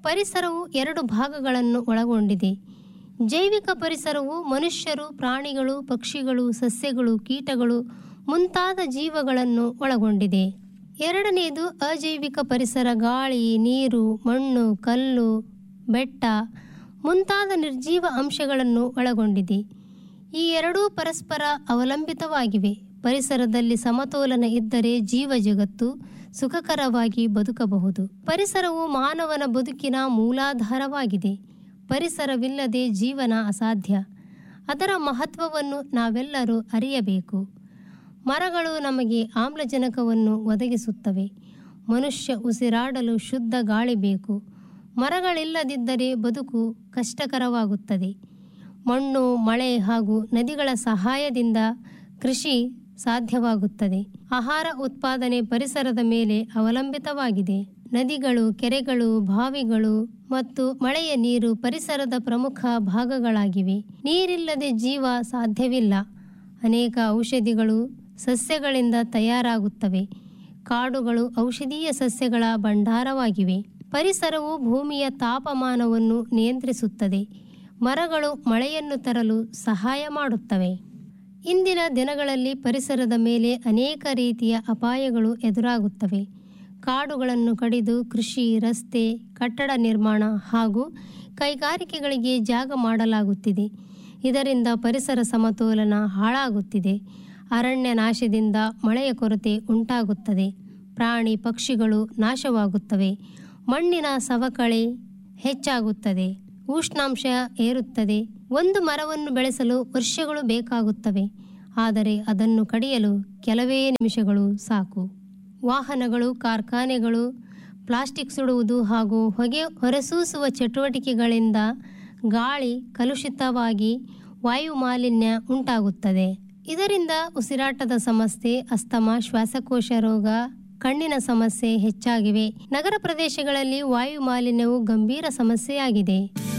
ಪರಿಸರವು 2 ಭಾಗಗಳನ್ನು ಒಳಗೊಂಡಿದೆ. ಜೈವಿಕ ಪರಿಸರವು ಮನುಷ್ಯರು, ಪ್ರಾಣಿಗಳು, ಪಕ್ಷಿಗಳು, ಸಸ್ಯಗಳು, ಕೀಟಗಳು ಮುಂತಾದ ಜೀವಗಳನ್ನು ಒಳಗೊಂಡಿದೆ. ಎರಡನೆಯದು ಅಜೈವಿಕ ಪರಿಸರ. ಗಾಳಿ, ನೀರು, ಮಣ್ಣು, ಕಲ್ಲು, ಬೆಟ್ಟ ಮುಂತಾದ ನಿರ್ಜೀವ ಅಂಶಗಳನ್ನು ಒಳಗೊಂಡಿದೆ. ಈ ಎರಡೂ ಪರಸ್ಪರ ಅವಲಂಬಿತವಾಗಿವೆ. ಪರಿಸರದಲ್ಲಿ ಸಮತೋಲನ ಇದ್ದರೆ ಜೀವ ಜಗತ್ತು ಸುಖಕರವಾಗಿ ಬದುಕಬಹುದು. ಪರಿಸರವು ಮಾನವನ ಬದುಕಿನ ಮೂಲಾಧಾರವಾಗಿದೆ. ಪರಿಸರವಿಲ್ಲದೆ ಜೀವನ ಅಸಾಧ್ಯ. ಅದರ ಮಹತ್ವವನ್ನು ನಾವೆಲ್ಲರೂ ಅರಿಯಬೇಕು. ಮರಗಳು ನಮಗೆ ಆಮ್ಲಜನಕವನ್ನು ಒದಗಿಸುತ್ತವೆ. ಮನುಷ್ಯ ಉಸಿರಾಡಲು ಶುದ್ಧ ಗಾಳಿ ಬೇಕು. ಮರಗಳಿಲ್ಲದಿದ್ದರೆ ಬದುಕು ಕಷ್ಟಕರವಾಗುತ್ತದೆ. ಮಣ್ಣು, ಮಳೆ ಹಾಗೂ ನದಿಗಳ ಸಹಾಯದಿಂದ ಕೃಷಿ ಸಾಧ್ಯವಾಗುತ್ತದೆ. ಆಹಾರ ಉತ್ಪಾದನೆ ಪರಿಸರದ ಮೇಲೆ ಅವಲಂಬಿತವಾಗಿದೆ. ನದಿಗಳು, ಕೆರೆಗಳು, ಬಾವಿಗಳು ಮತ್ತು ಮಳೆಯ ನೀರು ಪರಿಸರದ ಪ್ರಮುಖ ಭಾಗಗಳಾಗಿವೆ. ನೀರಿಲ್ಲದೆ ಜೀವ ಸಾಧ್ಯವಿಲ್ಲ. ಅನೇಕ ಔಷಧಿಗಳು ಸಸ್ಯಗಳಿಂದ ತಯಾರಾಗುತ್ತವೆ. ಕಾಡುಗಳು ಔಷಧೀಯ ಸಸ್ಯಗಳ ಭಂಡಾರವಾಗಿವೆ. ಪರಿಸರವು ಭೂಮಿಯ ತಾಪಮಾನವನ್ನು ನಿಯಂತ್ರಿಸುತ್ತದೆ. ಮರಗಳು ಮಳೆಯನ್ನು ತರಲು ಸಹಾಯ ಮಾಡುತ್ತವೆ. ಇಂದಿನ ದಿನಗಳಲ್ಲಿ ಪರಿಸರದ ಮೇಲೆ ಅನೇಕ ರೀತಿಯ ಅಪಾಯಗಳು ಎದುರಾಗುತ್ತವೆ. ಕಾಡುಗಳನ್ನು ಕಡಿದು ಕೃಷಿ, ರಸ್ತೆ, ಕಟ್ಟಡ ನಿರ್ಮಾಣ ಹಾಗೂ ಕೈಗಾರಿಕೆಗಳಿಗೆ ಜಾಗ ಮಾಡಲಾಗುತ್ತಿದೆ. ಇದರಿಂದ ಪರಿಸರ ಸಮತೋಲನ ಹಾಳಾಗುತ್ತಿದೆ. ಅರಣ್ಯ ನಾಶದಿಂದ ಮಳೆಯ ಕೊರತೆ ಉಂಟಾಗುತ್ತದೆ. ಪ್ರಾಣಿ ಪಕ್ಷಿಗಳು ನಾಶವಾಗುತ್ತವೆ. ಮಣ್ಣಿನ ಸವಕಳಿ ಹೆಚ್ಚಾಗುತ್ತದೆ. ಉಷ್ಣಾಂಶ ಏರುತ್ತದೆ. ಒಂದು ಮರವನ್ನು ಬೆಳೆಸಲು ವರ್ಷಗಳು ಬೇಕಾಗುತ್ತವೆ. ಆದರೆ ಅದನ್ನು ಕಡಿಯಲು ಕೆಲವೇ ನಿಮಿಷಗಳು ಸಾಕು. ವಾಹನಗಳು, ಕಾರ್ಖಾನೆಗಳು, ಪ್ಲಾಸ್ಟಿಕ್ ಸುಡುವುದು ಹಾಗೂ ಹೊಗೆ ಹೊರಸೂಸುವ ಚಟುವಟಿಕೆಗಳಿಂದ ಗಾಳಿ ಕಲುಷಿತವಾಗಿ ವಾಯು ಮಾಲಿನ್ಯ ಉಂಟಾಗುತ್ತದೆ. ಇದರಿಂದ ಉಸಿರಾಟದ ಸಮಸ್ಯೆ, ಅಸ್ತಮಾ, ಶ್ವಾಸಕೋಶ ರೋಗ, ಕಣ್ಣಿನ ಸಮಸ್ಯೆ ಹೆಚ್ಚಾಗಿವೆ. ನಗರ ಪ್ರದೇಶಗಳಲ್ಲಿ ವಾಯು ಮಾಲಿನ್ಯವು ಗಂಭೀರ ಸಮಸ್ಯೆಯಾಗಿದೆ.